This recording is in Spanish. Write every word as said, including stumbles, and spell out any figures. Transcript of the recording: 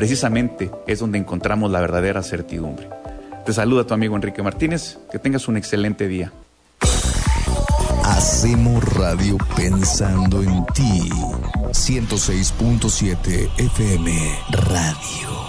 precisamente es donde encontramos la verdadera certidumbre. Te saluda tu amigo Enrique Martínez, que tengas un excelente día. Hacemos radio pensando en ti. ciento seis punto siete F M Radio.